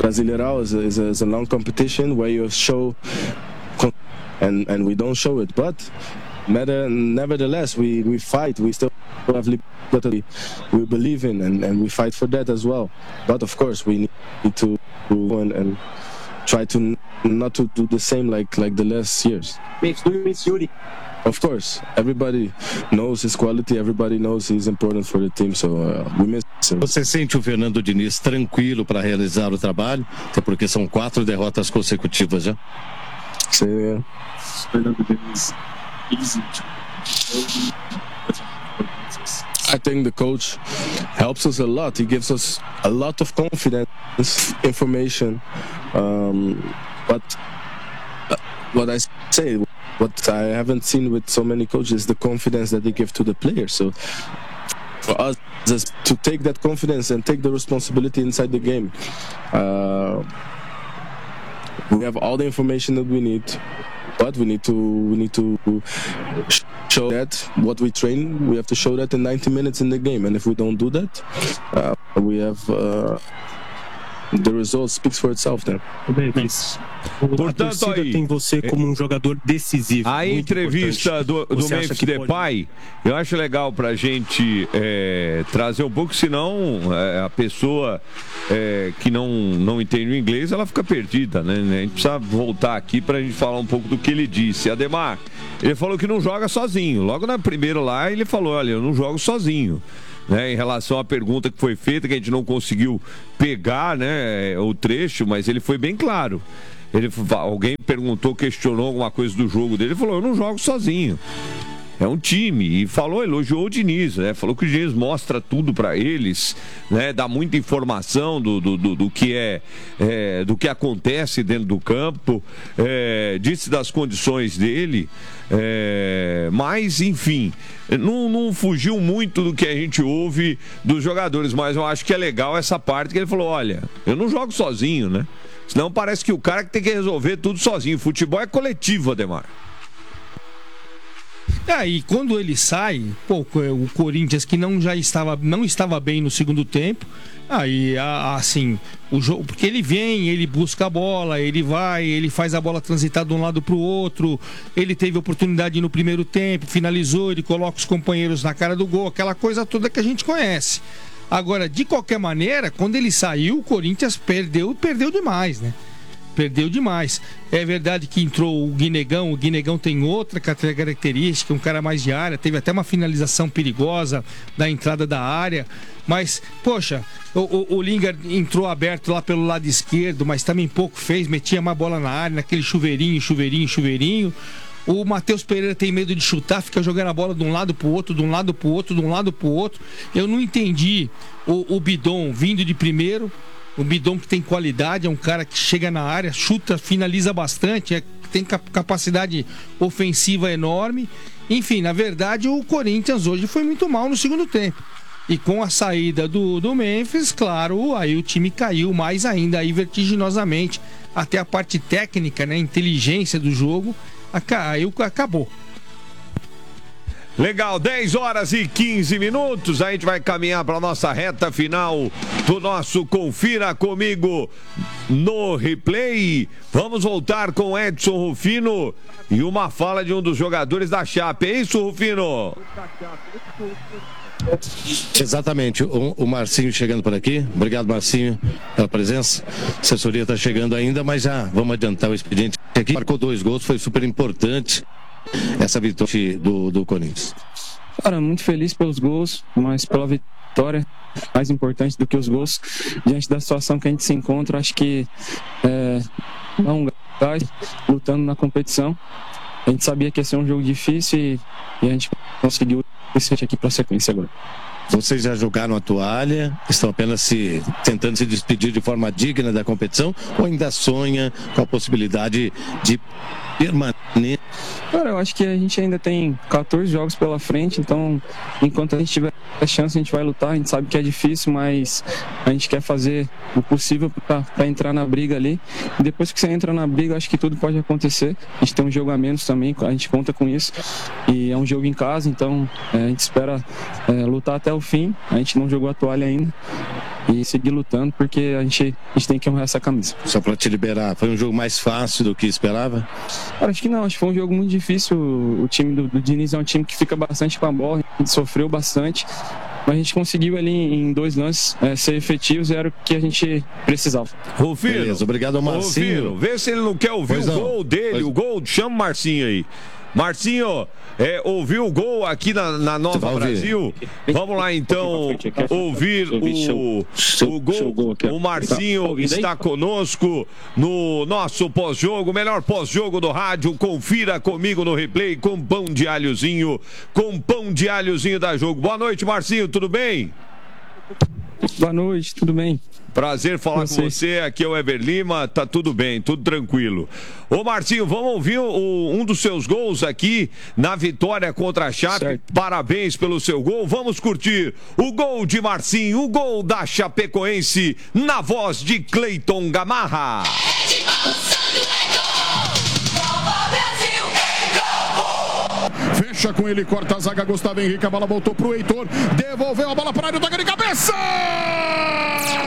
Brasileirão is a long competition where you show and we don't show it, but nevertheless we fight. We still have liberty we believe in, and we fight for that as well. But of course we need to go and try to not to do the same like the last years. Of course, everybody knows his quality, everybody knows he's important for the team, so we miss him. Você sente o Fernando Diniz tranquilo para realizar o trabalho? Até porque são 4 derrotas consecutivas já. Sim, Fernando Diniz, easy to... I think the coach helps us a lot. He gives us a lot of confidence, information. But what I say, what I haven't seen with so many coaches is the confidence that they give to the players. So for us, just to take that confidence and take the responsibility inside the game. We have all the information that we need, but we need to show that what we train. We have to show that in 90 minutes in the game, and if we don't do that, we have the result speaks for itself then. Portanto, aí tem você como um jogador decisivo. A entrevista do Memphis Depay, eu acho legal pra gente trazer um pouco, senão a pessoa que não entende o inglês, ela fica perdida, né? A gente precisa voltar aqui pra gente falar um pouco do que ele disse. Ademar, ele falou que não joga sozinho. Logo na primeira lá, ele falou, olha, eu não jogo sozinho. Né, em relação à pergunta que foi feita, que a gente não conseguiu pegar, né, o trecho, mas ele foi bem claro. Alguém perguntou, questionou alguma coisa do jogo dele, ele falou, eu não jogo sozinho. É um time, e elogiou o Diniz, né? Falou que o Diniz mostra tudo para eles, né? Dá muita informação do que acontece dentro do campo, disse das condições dele, mas enfim, não fugiu muito do que a gente ouve dos jogadores, mas eu acho que é legal essa parte que ele falou, olha, eu não jogo sozinho, né? Senão parece que o cara que tem que resolver tudo sozinho. Futebol é coletivo, Ademar. E quando ele sai, o Corinthians que não estava bem no segundo tempo, aí assim, o jogo, porque ele vem, ele busca a bola, ele vai, ele faz a bola transitar de um lado para o outro, ele teve oportunidade no primeiro tempo, finalizou, ele coloca os companheiros na cara do gol, aquela coisa toda que a gente conhece. Agora, de qualquer maneira, quando ele saiu, o Corinthians perdeu demais, né? Perdeu demais. É verdade que entrou o Guinegão tem outra característica, um cara mais de área, teve até uma finalização perigosa da entrada da área, mas, poxa, o Lingard entrou aberto lá pelo lado esquerdo, mas também pouco fez, metia mais bola na área, naquele chuveirinho. O Matheus Pereira tem medo de chutar, fica jogando a bola de um lado pro outro. Eu não entendi o Bidon vindo de primeiro. O Bidon que tem qualidade, é um cara que chega na área, chuta, finaliza bastante, tem capacidade ofensiva enorme. Enfim, na verdade, o Corinthians hoje foi muito mal no segundo tempo. E com a saída do Memphis, claro, aí o time caiu mais ainda, aí vertiginosamente. Até a parte técnica, né, inteligência do jogo, aí acabou. Legal, 10 horas e 15 minutos, a gente vai caminhar para a nossa reta final do nosso Confira Comigo no Replay. Vamos voltar com Edson Rufino e uma fala de um dos jogadores da Chape, é isso, Rufino? Exatamente, o Marcinho chegando por aqui. Obrigado, Marcinho, pela presença. A assessoria está chegando ainda, mas já vamos adiantar o expediente aqui. Marcou 2 gols, foi super importante essa vitória do Corinthians. Cara, muito feliz pelos gols, mas pela vitória, mais importante do que os gols, diante da situação que a gente se encontra, acho que dá um gás lutando na competição. A gente sabia que ia ser um jogo difícil e a gente conseguiu esse aqui para a sequência agora. Vocês já jogaram a toalha? Estão apenas tentando se despedir de forma digna da competição? Ou ainda sonha com a possibilidade de permanecer? Cara, eu acho que a gente ainda tem 14 jogos pela frente, então enquanto a gente tiver a chance, a gente vai lutar. A gente sabe que é difícil, mas a gente quer fazer o possível para entrar na briga ali. E depois que você entra na briga, acho que tudo pode acontecer. A gente tem um jogo a menos também, a gente conta com isso. E é um jogo em casa, então a gente espera lutar até o fim. A gente não jogou a toalha ainda. e seguir lutando, porque a gente tem que honrar essa camisa. Só para te liberar, foi um jogo mais fácil do que esperava? Cara, acho que não, acho que foi um jogo muito difícil. O time do Diniz é um time que fica bastante com a bola, a gente sofreu bastante, mas a gente conseguiu ali em 2 lances ser efetivos, era o que a gente precisava. Rufino, beleza, obrigado ao Marcinho. Rufino, vê se ele não quer ouvir o gol dele, o gol, chama o Marcinho aí. Marcinho, ouviu o gol aqui na Nova Brasil? Vamos lá então ouvir o gol. O Marcinho está conosco no nosso pós-jogo, melhor pós-jogo do rádio. Confira comigo no replay com pão de alhozinho, da Jogo. Boa noite, Marcinho, tudo bem? Boa noite, tudo bem? Prazer falar com você, aqui é o Eber Lima, tá tudo bem, tudo tranquilo. Ô Marcinho, vamos ouvir um dos seus gols aqui na vitória contra a Chape. Certo. Parabéns pelo seu gol, vamos curtir o gol de Marcinho, o gol da Chapecoense, na voz de Cleiton Gamarra. Fecha com ele, corta a zaga, Gustavo Henrique, a bola voltou pro Heitor, devolveu a bola para a área, toca de cabeça!